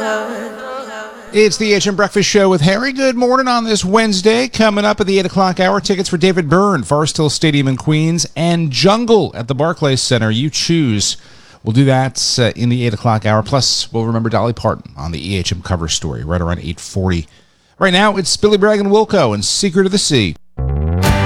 It's the HM Breakfast Show with Harry. Good morning on this Wednesday. Coming up at the 8 o'clock hour, tickets for David Byrne, Forest Hill Stadium in Queens, and Jungle at the Barclays Center. You choose. We'll do that in the 8 o'clock hour. Plus, we'll remember Dolly Parton on the EHM cover story right around 8:40. Right now, it's Billy Bragg and Wilco and Secret of the Sea.